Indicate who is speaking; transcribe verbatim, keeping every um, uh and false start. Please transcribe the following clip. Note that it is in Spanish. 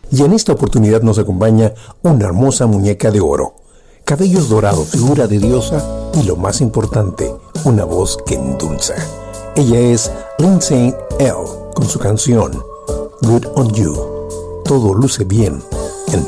Speaker 1: Y en esta oportunidad nos acompaña una hermosa muñeca de oro, cabellos dorados, figura de diosa y lo más importante, una voz que endulza. Ella es Lindsay Ell con su canción Good on You. Todo luce bien